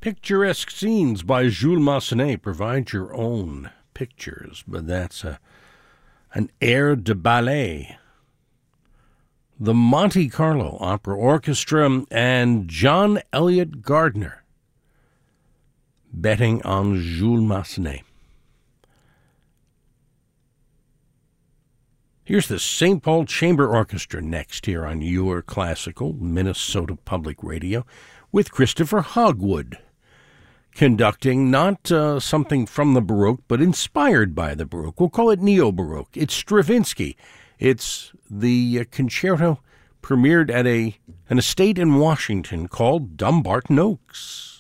Picturesque scenes by Jules Massenet. Provide your own pictures, but that's an air de ballet. The Monte Carlo Opera Orchestra and John Elliott Gardner betting on Jules Massenet. Here's the St. Paul Chamber Orchestra next here on Your Classical, Minnesota Public Radio, with Christopher Hogwood, conducting not something from the Baroque, but inspired by the Baroque. We'll call it Neo-Baroque. It's Stravinsky. It's the concerto premiered at an estate in Washington called Dumbarton Oaks.